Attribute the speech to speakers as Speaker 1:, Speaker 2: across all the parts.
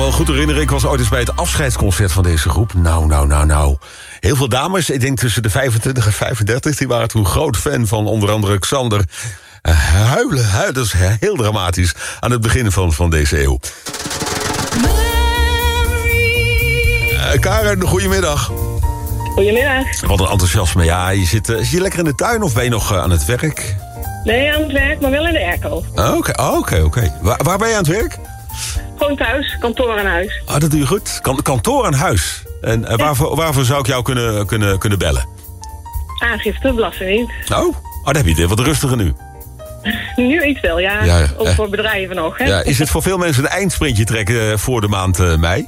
Speaker 1: wel goed herinneren. Ik was ooit eens bij het afscheidsconcert van deze groep. Nou. Heel veel dames, ik denk tussen de 25 en 35... die waren toen groot fan van onder andere Xander. Huilen, dat is heel dramatisch aan het begin van deze eeuw. Karen, goedemiddag.
Speaker 2: Goedemiddag.
Speaker 1: Wat een enthousiasme. Ja, zit je lekker in de tuin of ben je nog aan het werk?
Speaker 2: Nee, aan het werk, maar wel in de airco.
Speaker 1: Oké. Waar ben je aan het werk?
Speaker 2: Gewoon thuis, kantoor aan huis.
Speaker 1: Dat doe je goed. Kantoor aan huis. En waarvoor zou ik jou kunnen bellen?
Speaker 2: Aangifte, belastingdienst.
Speaker 1: Oh, dan heb je het wat rustiger nu.
Speaker 2: Nu iets wel, ja. Ook voor bedrijven nog, hè?
Speaker 1: Ja, is het voor veel mensen een eindsprintje trekken voor de maand mei?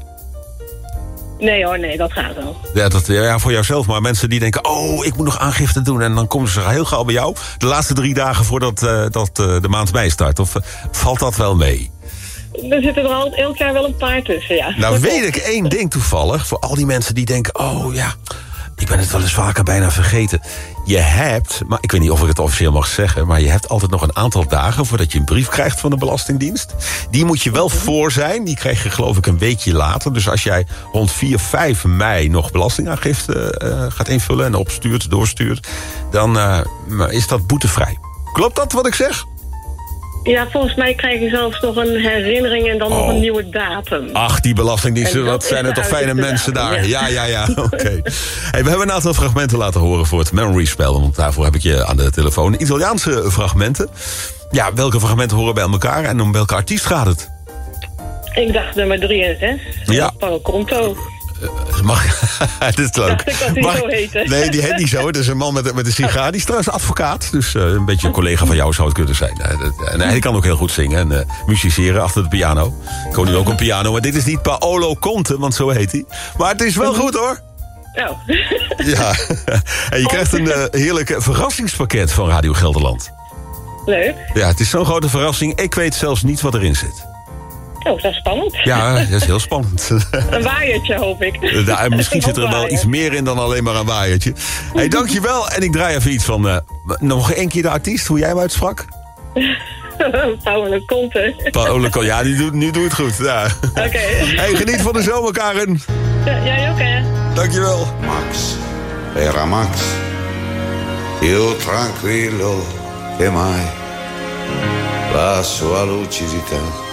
Speaker 2: Nee hoor, nee, dat gaat wel.
Speaker 1: Ja, voor jouzelf, maar mensen die denken... ik moet nog aangifte doen en dan komen ze heel gauw bij jou... de laatste 3 dagen voordat de maand mei start. Of valt dat wel mee?
Speaker 2: Er zitten er al elk jaar wel een paar tussen, ja.
Speaker 1: Nou weet ik 1 ding toevallig... voor al die mensen die denken... ik ben het wel eens vaker bijna vergeten. Je hebt, maar ik weet niet of ik het officieel mag zeggen... maar je hebt altijd nog een aantal dagen... voordat je een brief krijgt van de Belastingdienst. Die moet je wel voor zijn. Die krijg je geloof ik een weekje later. Dus als jij rond 4, 5 mei nog belastingaangifte gaat invullen... en doorstuurt... dan is dat boetevrij. Klopt dat wat ik zeg?
Speaker 2: Ja, volgens mij krijg je zelfs nog een herinnering en dan nog een nieuwe datum.
Speaker 1: Ach, die Belastingdiensten, wat zijn er toch fijne mensen daar. Ja. Oké. Hey, we hebben een aantal fragmenten laten horen voor het memory-spel. Want daarvoor heb ik je aan de telefoon. Italiaanse fragmenten. Ja, welke fragmenten horen bij elkaar en om welke artiest gaat het?
Speaker 2: Ik dacht nummer 3 en 6.
Speaker 1: Ja.
Speaker 2: Paolo Conto.
Speaker 1: Het is leuk.
Speaker 2: Dacht ik dat hij zo heette.
Speaker 1: Nee, die heet niet zo. Het is een man met een sigaar. Die is trouwens advocaat. Dus een beetje een collega van jou zou het kunnen zijn. En hij kan ook heel goed zingen en musiceren achter de piano. Ik hoor nu ook een piano. Maar dit is niet Paolo Conte, want zo heet hij. Maar het is wel goed hoor.
Speaker 2: Oh.
Speaker 1: Ja. En je krijgt een heerlijk verrassingspakket van Radio Gelderland.
Speaker 2: Leuk.
Speaker 1: Ja, het is zo'n grote verrassing. Ik weet zelfs niet wat erin zit.
Speaker 2: Oh, dat is spannend.
Speaker 1: Ja, dat is heel spannend.
Speaker 2: Een waaiertje, hoop ik.
Speaker 1: Misschien zit er wel iets meer in dan alleen maar een waaiertje. Hey, dankjewel. En ik draai even iets van... nog 1 keer de artiest, hoe jij hem uitsprak?
Speaker 2: Paolo Conte.
Speaker 1: Paolo Conte, ja, nu doe je het goed. Ja.
Speaker 2: Oké.
Speaker 1: Hey, geniet van de zomer, Karen.
Speaker 2: Ja, jij ook, hè?
Speaker 1: Dankjewel.
Speaker 3: Max, era Max, io tranquillo che mai la sua lucidità